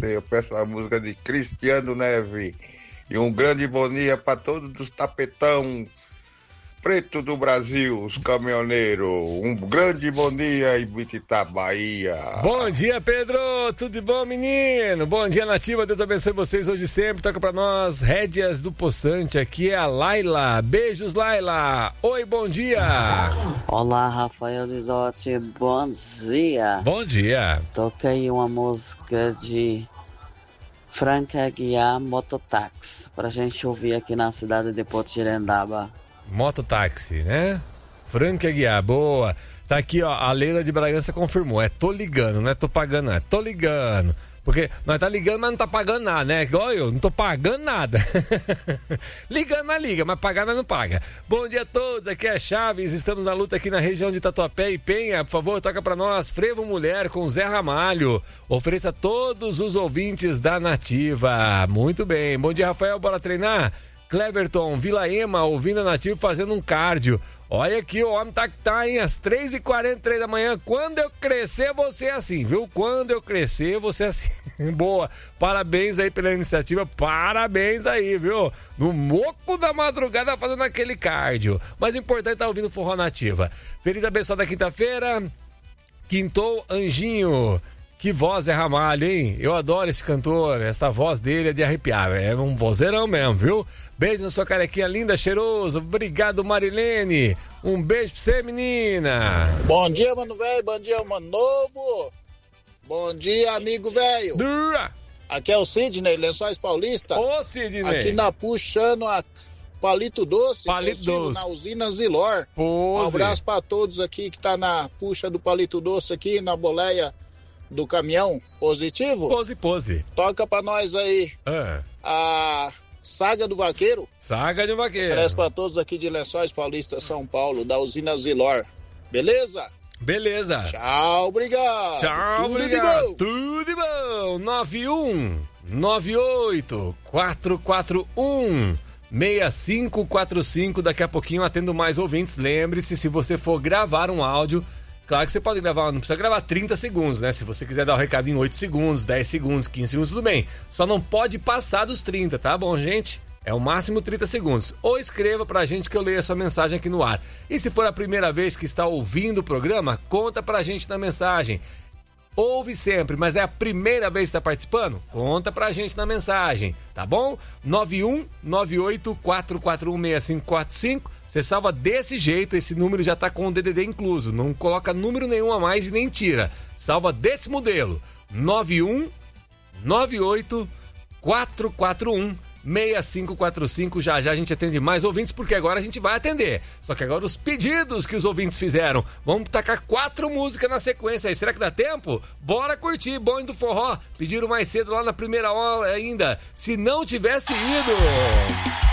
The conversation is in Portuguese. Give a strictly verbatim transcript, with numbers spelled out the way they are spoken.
você. Eu peço a música de Cristiano Neves. E um grande bom dia para todos os tapetão preto do Brasil, os caminhoneiros. Um grande bom dia em Bititá, Bahia. Bom dia, Pedro. Tudo bom, menino? Bom dia, Nativa. Deus abençoe vocês hoje e sempre. Toca pra nós, Rédeas do Poçante. Aqui é a Laila. Beijos, Laila. Oi, bom dia. Olá, Rafael Lizotti. Bom dia. Bom dia. Toca aí uma música de Franca Aguiar, Mototáxi, pra gente ouvir aqui na cidade de Potirendaba. Mototáxi, né? Franca Aguiar, boa. Tá aqui, ó, a Leila de Bragança confirmou. É tô ligando, não é tô pagando, não. É tô ligando. Porque nós tá ligando, mas não tá pagando nada, né? Igual eu, não tô pagando nada. Ligando, nós liga, mas pagar nós não paga. Bom dia a todos, aqui é Chaves. Estamos na luta aqui na região de Tatuapé e Penha. Por favor, toca pra nós Frevo Mulher com Zé Ramalho. Ofereça a todos os ouvintes da Nativa. Muito bem. Bom dia, Rafael. Bora treinar? Cleverton, Vila Ema, ouvindo a Nativa fazendo um cardio. Olha aqui, o homem tá que tá, hein? Às três e quarenta e três da manhã. Quando eu crescer, você é assim, viu? Quando eu crescer, você é assim. Boa. Parabéns aí pela iniciativa. Parabéns aí, viu? No moco da madrugada fazendo aquele cardio. Mas o importante é tá ouvindo Forró Nativa. Feliz abençoada quinta-feira. Quintou Anjinho. Que voz é Ramalho, hein? Eu adoro esse cantor, essa voz dele é de arrepiar, é um vozeirão mesmo, viu? Beijo na sua carequinha linda, cheiroso, obrigado Marilene, um beijo pra você, menina. Bom dia, mano velho, bom dia, mano novo, bom dia, amigo velho. Aqui é o Sidney, Lençóis Paulista. Ô, Sidney. Aqui na puxando a Palito Doce, Palito Doce. Na usina Zilor. Pose. Um abraço pra todos aqui que tá na puxa do Palito Doce aqui, na boleia do caminhão, positivo? Pose, pose. Toca pra nós aí ah. a Saga do Vaqueiro. Saga do Vaqueiro. Oferece pra todos aqui de Lençóis Paulista, São Paulo, da usina Zilor. Beleza? Beleza. Tchau, obrigado. Tchau, Tudo obrigado. De bom. Tudo de bom. nove um nove oito quatro quatro um seis cinco quatro cinco. Daqui a pouquinho atendo mais ouvintes. Lembre-se, se você for gravar um áudio, claro que você pode gravar, não precisa gravar trinta segundos, né? Se você quiser dar o recado em oito segundos, dez segundos, quinze segundos, tudo bem. Só não pode passar dos trinta, tá bom, gente? É o máximo trinta segundos. Ou escreva pra gente que eu leio a sua mensagem aqui no ar. E se for a primeira vez que está ouvindo o programa, conta pra gente na mensagem. Ouve sempre, mas é a primeira vez que está participando? Conta pra gente na mensagem, tá bom? nove um nove oito quatro quatro um seis cinco quatro cinco. Você salva desse jeito, esse número já tá com o D D D incluso. Não coloca número nenhum a mais e nem tira. Salva desse modelo. nove um nove oito quatro quatro um seis cinco quatro cinco. Já já a gente atende mais ouvintes, porque agora a gente vai atender. Só que agora os pedidos que os ouvintes fizeram. Vamos tacar quatro músicas na sequência aí. Será que dá tempo? Bora curtir Bonde do Forró. Pediram mais cedo lá na primeira hora ainda. Se não tivesse ido...